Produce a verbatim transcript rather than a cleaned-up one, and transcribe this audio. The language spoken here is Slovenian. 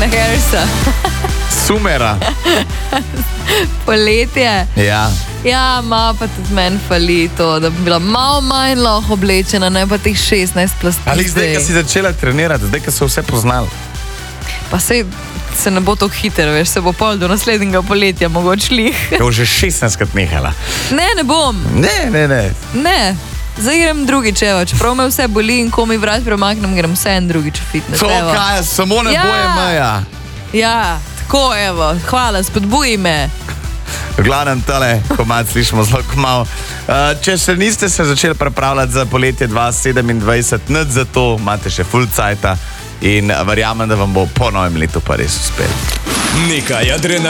Calvina Harrisa. Sumera. Poletje. Ja. Ja, ma pa tudi meni fali to, da bi bila malo manj lahko oblečena, ne pa teh šestnajst plasti. Ali zdaj, ko si začela trenirati, zdaj, ko so vse poznali? Pa sej se ne bo tako hiter, veš, se bo pol do naslednjega poletja mogoče lih. Je že šestnajstkrat nehala. Ne, ne bom. Ne, ne, ne. Ne, zdaj grem drugič, evo, čeprav me vse boli in ko mi vrat premaknem, grem vse en drugič v fitness. To evo. kaj, samo ne Ja. boje meja. Ja, tako, evo, hvala, spodbuji me. V glavnem tale komad slišimo zelo kmalu. Uh, če še niste se začeli pripravljati za poletje dva tisoč sedemindvajset, nič za to, imate še full cajta in verjamem, da vam bo po novem letu pa res uspelo. Nekaj adrenalina.